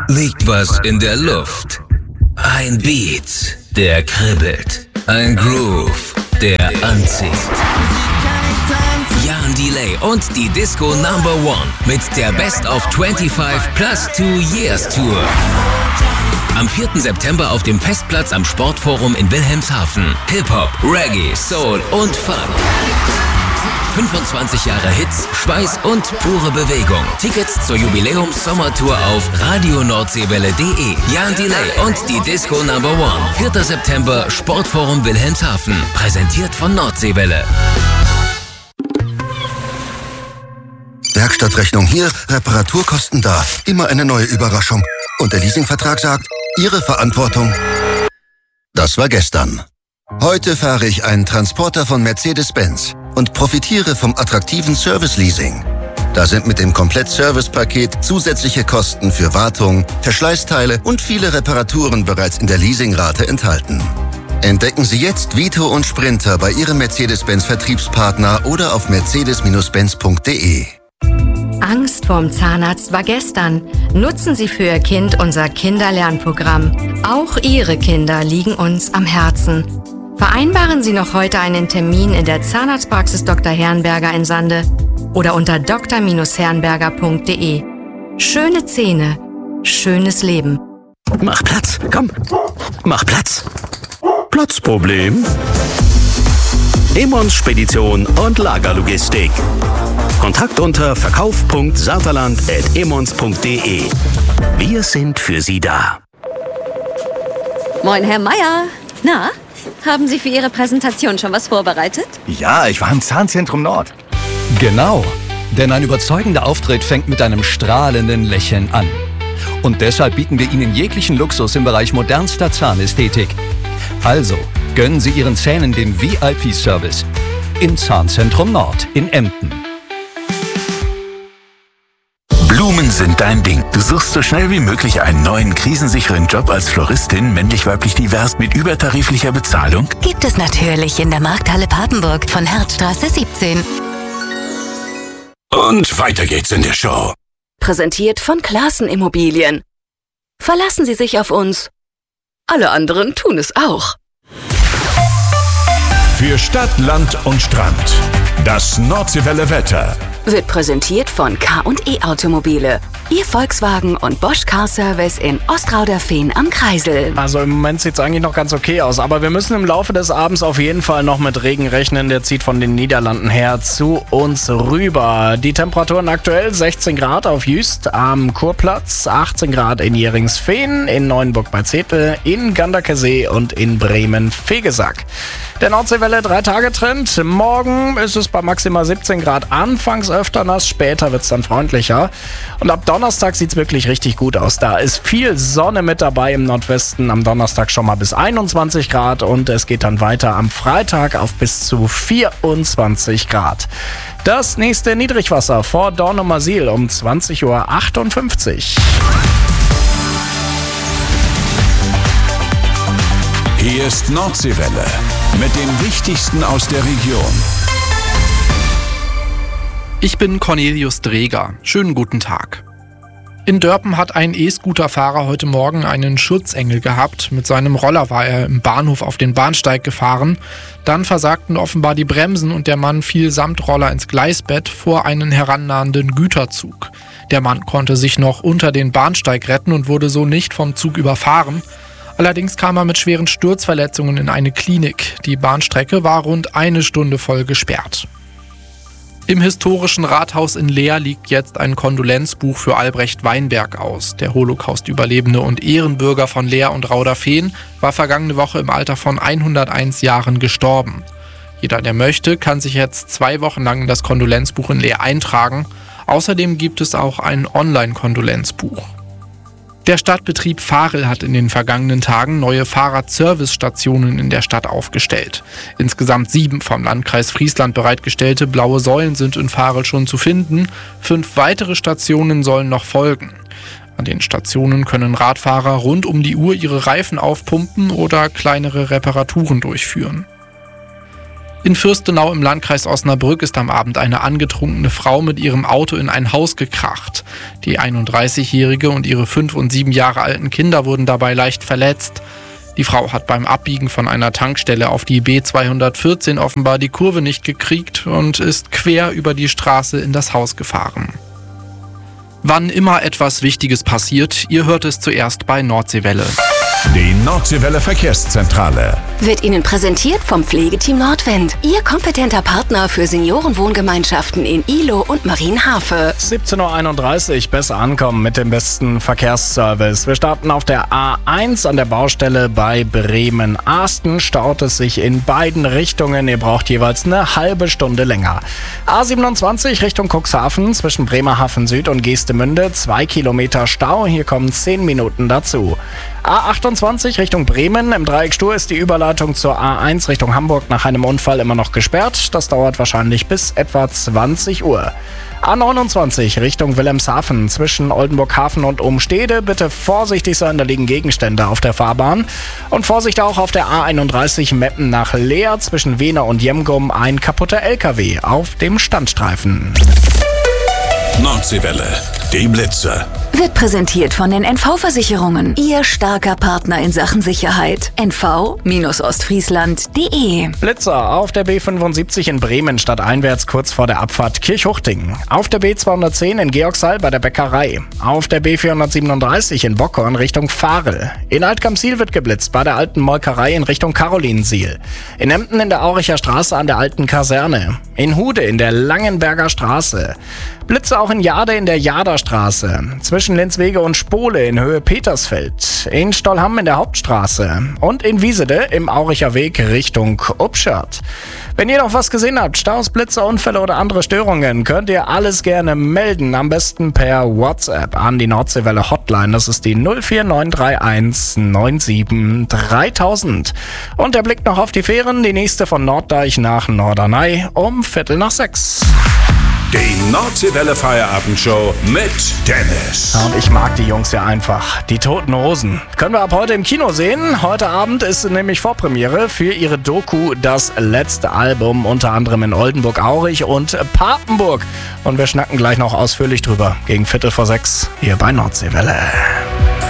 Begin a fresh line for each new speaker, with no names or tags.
liegt was in der Luft. Ein Beat, der kribbelt. Ein Groove, der anzieht. Jan Delay und die Disco Number One mit der Best of 25 plus 2 Years Tour. Am 4. September auf dem Festplatz am Sportforum in Wilhelmshaven. Hip-Hop, Reggae, Soul und Funk. 25 Jahre Hits, Schweiß und pure Bewegung. Tickets zur Jubiläums-Sommertour auf radionordsee-welle.de. Jan Delay und die Disco Number One. 4. September, Sportforum Wilhelmshaven. Präsentiert von Nordseewelle.
Werkstattrechnung hier, Reparaturkosten da. Immer eine neue Überraschung. Und der Leasingvertrag sagt, Ihre Verantwortung. Das war gestern. Heute fahre ich einen Transporter von Mercedes-Benz und profitiere vom attraktiven Service-Leasing. Da sind mit dem Komplett-Service-Paket zusätzliche Kosten für Wartung, Verschleißteile und viele Reparaturen bereits in der Leasingrate enthalten. Entdecken Sie jetzt Vito und Sprinter bei Ihrem Mercedes-Benz-Vertriebspartner oder auf mercedes-benz.de.
Angst vorm Zahnarzt war gestern. Nutzen Sie für Ihr Kind unser Kinderlernprogramm. Auch Ihre Kinder liegen uns am Herzen. Vereinbaren Sie noch heute einen Termin in der Zahnarztpraxis Dr. Herrenberger in Sande oder unter dr-herrenberger.de. Schöne Zähne, schönes Leben.
Mach Platz, komm. Mach Platz. Platzproblem? Emons Spedition und Lagerlogistik. Kontakt unter verkauf.saterland@emons.de. Wir sind für Sie da.
Moin, Herr Meier. Na, haben Sie für Ihre Präsentation schon was vorbereitet?
Ja, ich war im Zahnzentrum Nord.
Genau, denn ein überzeugender Auftritt fängt mit einem strahlenden Lächeln an. Und deshalb bieten wir Ihnen jeglichen Luxus im Bereich modernster Zahnästhetik. Also, gönnen Sie Ihren Zähnen den VIP-Service im Zahnzentrum Nord in Emden.
Blumen sind dein Ding. Du suchst so schnell wie möglich einen neuen, krisensicheren Job als Floristin, männlich-weiblich divers, mit übertariflicher Bezahlung?
Gibt es natürlich in der Markthalle Papenburg von Herzstraße 17.
Und weiter geht's in der Show.
Präsentiert von Classen Immobilien. Verlassen Sie sich auf uns. Alle anderen tun es auch.
Für Stadt, Land und Strand. Das Nordseewelle Wetter
wird präsentiert von K&E Automobile. Ihr Volkswagen und Bosch Car Service in Ostrauderfehn am Kreisel.
Also im Moment sieht es eigentlich noch ganz okay aus, aber wir müssen im Laufe des Abends auf jeden Fall noch mit Regen rechnen. Der zieht von den Niederlanden her zu uns rüber. Die Temperaturen aktuell 16 Grad auf Jüst am Kurplatz, 18 Grad in Jeringsfehn, in Neuenburg bei Zetel, in Ganderkesee und in Bremen-Vegesack. Der Nordseewelle 3-Tage-Trend. Morgen ist es bei maximal 17 Grad anfangs öfter nass, später wird es dann freundlicher. Und ab Donnerstag sieht es wirklich richtig gut aus. Da ist viel Sonne mit dabei im Nordwesten. Am Donnerstag schon mal bis 21 Grad und es geht dann weiter am Freitag auf bis zu 24 Grad. Das nächste Niedrigwasser vor Dornumersiel um 20:58 Uhr.
Hier ist Nordseewelle mit dem Wichtigsten aus der Region.
Ich bin Cornelius Dreger. Schönen guten Tag. In Dörpen hat ein E-Scooter-Fahrer heute Morgen einen Schutzengel gehabt. Mit seinem Roller war er im Bahnhof auf den Bahnsteig gefahren. Dann versagten offenbar die Bremsen und der Mann fiel samt Roller ins Gleisbett vor einen herannahenden Güterzug. Der Mann konnte sich noch unter den Bahnsteig retten und wurde so nicht vom Zug überfahren. Allerdings kam er mit schweren Sturzverletzungen in eine Klinik. Die Bahnstrecke war rund eine Stunde voll gesperrt. Im historischen Rathaus in Leer liegt jetzt ein Kondolenzbuch für Albrecht Weinberg aus. Der Holocaust-Überlebende und Ehrenbürger von Leer und Rauderfehn war vergangene Woche im Alter von 101 Jahren gestorben. Jeder, der möchte, kann sich jetzt 2 Wochen lang in das Kondolenzbuch in Leer eintragen. Außerdem gibt es auch ein Online-Kondolenzbuch. Der Stadtbetrieb Varel hat in den vergangenen Tagen neue Fahrradservice-Stationen in der Stadt aufgestellt. Insgesamt 7 vom Landkreis Friesland bereitgestellte blaue Säulen sind in Varel schon zu finden. 5 weitere Stationen sollen noch folgen. An den Stationen können Radfahrer rund um die Uhr ihre Reifen aufpumpen oder kleinere Reparaturen durchführen. In Fürstenau im Landkreis Osnabrück ist am Abend eine angetrunkene Frau mit ihrem Auto in ein Haus gekracht. Die 31-Jährige und ihre 5 und 7 Jahre alten Kinder wurden dabei leicht verletzt. Die Frau hat beim Abbiegen von einer Tankstelle auf die B214 offenbar die Kurve nicht gekriegt und ist quer über die Straße in das Haus gefahren. Wann immer etwas Wichtiges passiert, ihr hört es zuerst bei Nordseewelle.
Die Nordseewelle Verkehrszentrale
wird Ihnen präsentiert vom Pflegeteam Nordwind. Ihr kompetenter Partner für Seniorenwohngemeinschaften in Ihlow und Marienhafe.
17.31 Uhr, besser ankommen mit dem besten Verkehrsservice. Wir starten auf der A1 an der Baustelle bei Bremen-Ahsten. Staut es sich in beiden Richtungen. Ihr braucht jeweils eine halbe Stunde länger. A27 Richtung Cuxhaven zwischen Bremerhaven Süd und Geestemünde. 2 Kilometer Stau. Hier kommen 10 Minuten dazu. A28 Richtung Bremen. Im Dreieck Stur ist die Überleitung zur A1 Richtung Hamburg nach einem Unfall immer noch gesperrt. Das dauert wahrscheinlich bis etwa 20 Uhr. A29 Richtung Wilhelmshaven zwischen Oldenburg-Hafen und Umstede. Bitte vorsichtig sein, da liegen Gegenstände auf der Fahrbahn. Und Vorsicht auch auf der A31 Meppen nach Leer zwischen Wehner und Jemgum. Ein kaputter LKW auf dem Standstreifen.
Nordseewelle, die Blitzer.
Wird präsentiert von den NV-Versicherungen. Ihr starker Partner in Sachen Sicherheit. nv-ostfriesland.de.
Blitzer auf der B75 in Bremen stadteinwärts kurz vor der Abfahrt Kirchhuchting. Auf der B210 in Georgshall bei der Bäckerei. Auf der B437 in Bockhorn Richtung Fahrel. In Altkamp-Siel wird geblitzt bei der alten Molkerei in Richtung Karolinensiel. In Emden in der Auricher Straße an der alten Kaserne. In Hude in der Langenberger Straße. Blitze auch in Jade in der Jaderstraße. Zwischen Linzwege und Spole in Höhe Petersfeld. In Stollham in der Hauptstraße. Und in Wiesede im Auricher Weg Richtung Upschert. Wenn ihr noch was gesehen habt, Staus, Blitze, Unfälle oder andere Störungen, könnt ihr alles gerne melden. Am besten per WhatsApp an die Nordseewelle Hotline. Das ist die 04931 97 3000. Und der Blick noch auf die Fähren. Die nächste von Norddeich nach Norderney um 5:45.
Die Nordseewelle Feierabendshow mit Dennis.
Und ich mag die Jungs ja einfach. Die Toten Hosen. Können wir ab heute im Kino sehen. Heute Abend ist nämlich Vorpremiere für ihre Doku Das letzte Album. Unter anderem in Oldenburg-Aurich und Papenburg. Und wir schnacken gleich noch ausführlich drüber. Gegen 5:45 hier bei Nordseewelle.